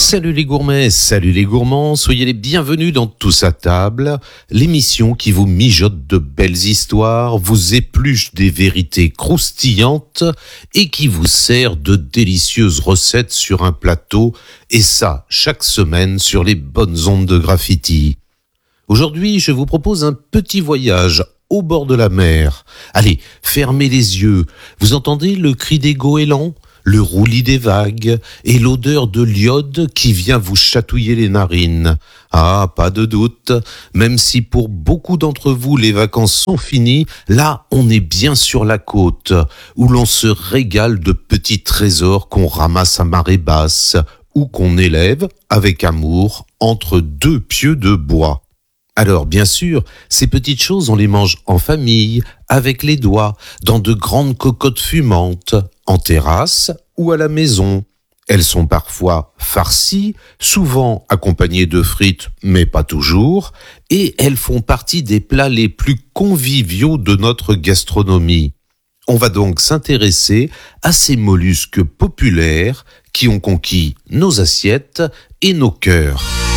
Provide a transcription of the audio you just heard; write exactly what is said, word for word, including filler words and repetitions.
Salut les gourmets, salut les gourmands, soyez les bienvenus dans Tous à table, l'émission qui vous mijote de belles histoires, vous épluche des vérités croustillantes et qui vous sert de délicieuses recettes sur un plateau, et ça chaque semaine sur les bonnes ondes de Graffiti. Aujourd'hui, je vous propose un petit voyage au bord de la mer. Allez, fermez les yeux, vous entendez le cri des goélands ? Le roulis des vagues et l'odeur de l'iode qui vient vous chatouiller les narines. Ah, pas de doute, même si pour beaucoup d'entre vous les vacances sont finies, là on est bien sur la côte, où l'on se régale de petits trésors qu'on ramasse à marée basse, ou qu'on élève avec amour entre deux pieux de bois. Alors bien sûr, ces petites choses on les mange en famille, avec les doigts, dans de grandes cocottes fumantes, en terrasse ou à la maison. Elles sont parfois farcies, souvent accompagnées de frites, mais pas toujours, et elles font partie des plats les plus conviviaux de notre gastronomie. On va donc s'intéresser à ces mollusques populaires qui ont conquis nos assiettes et nos cœurs.